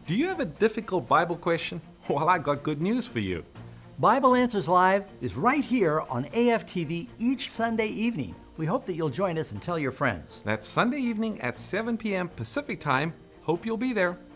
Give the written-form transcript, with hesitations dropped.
Do you have a difficult Bible question? Well, I got good news for you. Bible Answers Live is right here on AFTV each Sunday evening. We hope that you'll join us and tell your friends. That's Sunday evening at 7 p.m. Pacific Time. Hope you'll be there.